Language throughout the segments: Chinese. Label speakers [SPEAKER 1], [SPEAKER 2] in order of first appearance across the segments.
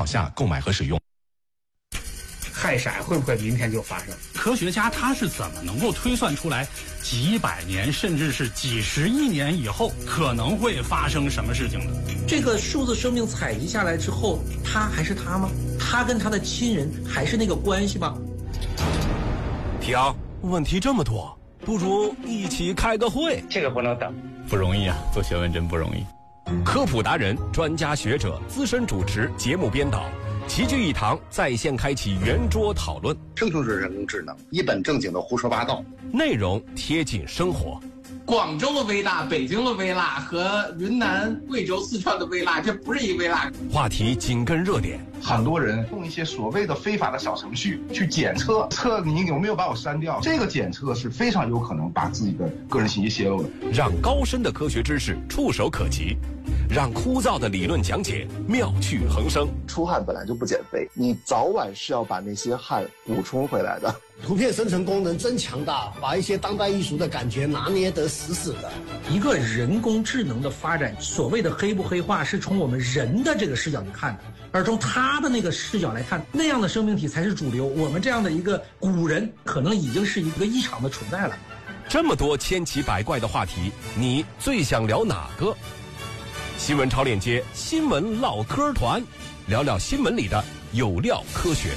[SPEAKER 1] 号下购买和使用。
[SPEAKER 2] 氦闪会不会明天就发生？
[SPEAKER 3] 科学家他是怎么能够推算出来几百年甚至是几十亿年以后可能会发生什么事情的？
[SPEAKER 4] 这个数字生命采集下来之后，他还是他吗？他跟他的亲人还是那个关系吗？
[SPEAKER 5] 听，问题这么多，不如一起开个会。
[SPEAKER 2] 这个不能等，
[SPEAKER 1] 不容易啊，做学问真不容易。
[SPEAKER 5] 科普达人、专家学者、资深主持、节目编导齐聚一堂，在线开启圆桌讨论。
[SPEAKER 6] 生成式人工智能一本正经的胡说八道，
[SPEAKER 5] 内容贴近生活。
[SPEAKER 7] 广州的微辣、北京的微辣和云南、贵州、四川的微辣，这不是一微辣。
[SPEAKER 5] 话题紧跟热点，
[SPEAKER 8] 很多人用一些所谓的非法的小程序去检测你有没有把我删掉，这个检测是非常有可能把自己的个人信息泄露的。
[SPEAKER 5] 让高深的科学知识触手可及，让枯燥的理论讲解妙趣横生。
[SPEAKER 9] 出汗本来就不减肥，你早晚是要把那些汗补充回来的。
[SPEAKER 10] 图片生成功能真强大，把一些当代艺术的感觉拿捏得死死的。
[SPEAKER 4] 一个人工智能的发展，所谓的黑不黑化，是从我们人的这个视角去看的，而从他的那个视角来看，那样的生命体才是主流。我们这样的一个古人，可能已经是一个异常的存在了。
[SPEAKER 5] 这么多千奇百怪的话题，你最想聊哪个？新闻超链接新闻唠嗑团，聊聊新闻里的有料科学。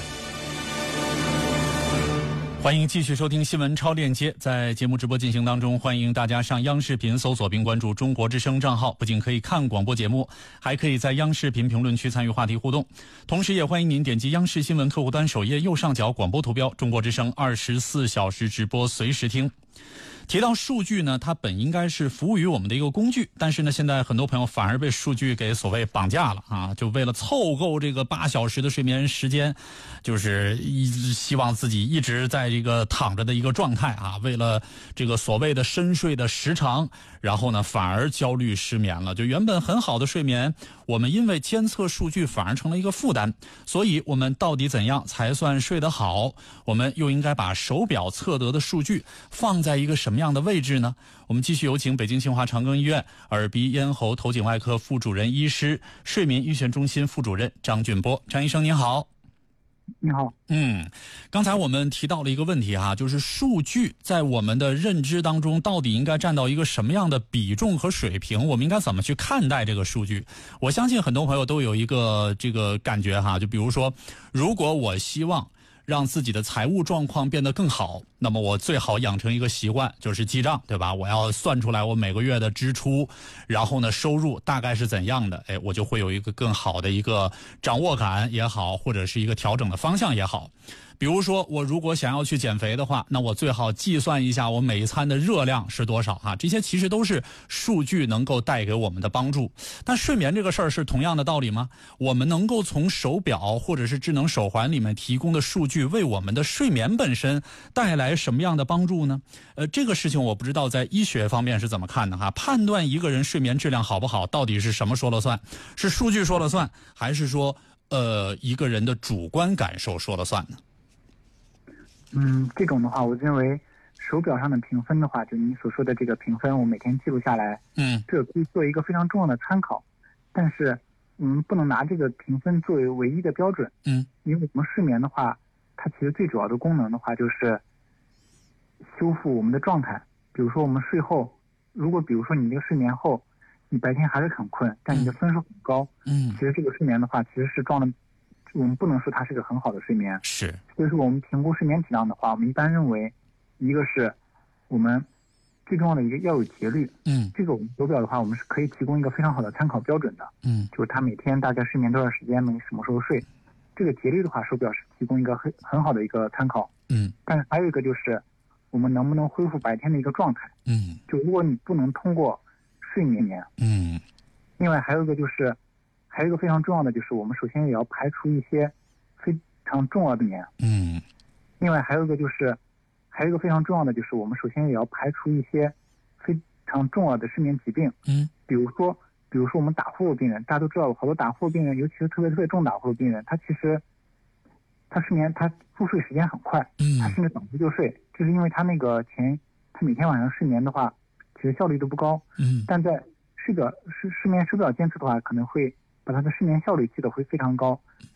[SPEAKER 3] 欢迎继续收听新闻超链接，在节目直播进行当中，欢迎大家上央视频搜索并关注中国之声账号，不仅可以看广播节目，还可以在央视频评论区参与话题互动。同时也欢迎您点击央视新闻客户端首页右上角广播图标，中国之声24小时直播随时听。提到数据呢，它本应该是服务于我们的一个工具，但是呢，现在很多朋友反而被数据给所谓绑架了啊！就为了凑够这个8小时的睡眠时间，就是希望自己一直在这个躺着的一个状态啊，为了这个所谓的深睡的时长，然后呢，反而焦虑失眠了。就原本很好的睡眠，我们因为监测数据反而成了一个负担。所以我们到底怎样才算睡得好？我们又应该把手表测得的数据放在一个什么样的位置呢？我们继续有请北京新华长庚医院耳鼻咽喉头颈外科副主任医师、睡眠医学中心副主任张俊波。张医生您好。
[SPEAKER 11] 你好。
[SPEAKER 3] 刚才我们提到了一个问题哈，就是数据在我们的认知当中到底应该占到一个什么样的比重和水平，我们应该怎么去看待这个数据？我相信很多朋友都有一个这个感觉哈，就比如说，如果我希望让自己的财务状况变得更好，那么我最好养成一个习惯，就是记账，对吧？我要算出来我每个月的支出，然后呢，收入大概是怎样的，我就会有一个更好的一个掌握感也好，或者是一个调整的方向也好。比如说，我如果想要去减肥的话，那我最好计算一下我每一餐的热量是多少啊？这些其实都是数据能够带给我们的帮助。但睡眠这个事儿是同样的道理吗？我们能够从手表或者是智能手环里面提供的数据为我们的睡眠本身带来什么样的帮助呢？这个事情我不知道在医学方面是怎么看的哈？判断一个人睡眠质量好不好，到底是什么说了算？是数据说了算，还是说一个人的主观感受说了算呢？
[SPEAKER 11] 这种的话，我认为手表上的评分的话，就你所说的这个评分，我每天记录下来，这可以做一个非常重要的参考。但是，不能拿这个评分作为唯一的标准。因为我们睡眠的话，它其实最主要的功能的话，就是修复我们的状态。比如说我们睡后，如果比如说你这个睡眠后，你白天还是很困，但你的分数很高，其实这个睡眠的话，其实是我们不能说它是个很好的睡眠。
[SPEAKER 3] 是，
[SPEAKER 11] 所以说我们评估睡眠质量的话，我们一般认为，一个是我们最重要的一个要有节律。这个我们手表的话，我们是可以提供一个非常好的参考标准的。就是它每天大概睡眠多长时间，什么时候睡，这个节律的话，手表是提供一个很好的一个参考。但是还有一个就是我们能不能恢复白天的一个状态。就如果你不能通过睡眠，另外还有一个就是还有一个非常重要的就是我们首先也要排除一些非常重要的眠。另外还有一个非常重要的就是我们首先也要排除一些非常重要的睡眠疾病。比如说我们打呼噜病人，大家都知道好多打呼噜病人，尤其是特别重打呼噜病人，他其实他睡眠他入睡时间很快，他甚至等呼就睡，就是因为他他每天晚上睡眠的话，其实效率都不高。但在睡眠手表监测的话，可能会把他的睡眠效率记得会非常高。